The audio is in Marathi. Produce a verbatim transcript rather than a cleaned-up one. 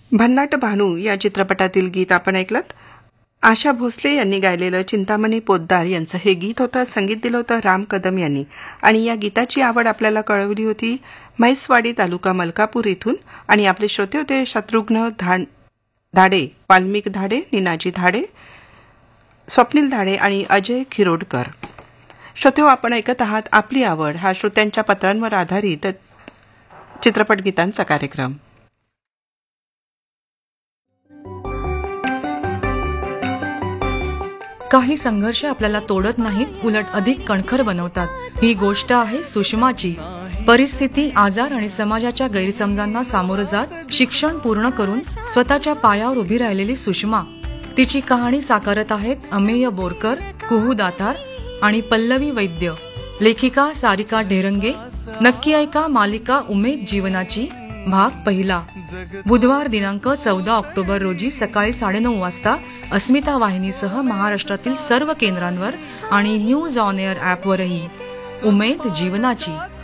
भन्नाट भानू या चित्रपटातील गीत आपण ऐकलत. आशा भोसले यांनी गायलेलं चिंतामणी पोद्दार यांचं हे गीत होतं. संगीत दिलं होतं राम कदम यांनी. आणि या गीताची आवड आपल्याला कळवली होती म्हैसवाडी तालुका मलकापूर इथून. आणि आपले श्रोते होते शत्रुघ्न धाड धाडे, वाल्मिक धाडे, निनाजी धाडे, स्वप्नील धाडे आणि अजय खिरोडकर. श्रोते, आपण ऐकत आहात आपली आवड हा श्रोत्यांच्या पत्रांवर आधारित चित्रपट गीतांचा कार्यक्रम. काही संघर्ष आपल्याला तोडत नाहीत, उलट अधिक कणखर बनवतात. ही गोष्ट आहे सुषमाची. परिस्थिती, आजार आणि समाजाच्या गैरसमजांना सामोरं जात शिक्षण पूर्ण करून स्वतःच्या पायावर उभी राहिलेली सुषमा. तिची कहाणी साकारत आहेत अमेय बोरकर, कुहू दातार आणि पल्लवी वैद्य. लेखिका सारिका ढेरंगे. नक्की ऐका मालिका उमेद जीवनाची भाग पहिला. बुधवार दिनांक चौदा ऑक्टोबर रोजी सकाळी साडेनऊ वाजता अस्मिता वाहिनीसह महाराष्ट्रातील सर्व केंद्रांवर आणि न्यूज ऑन एअर ॲपवरही. उमेद जीवनाची.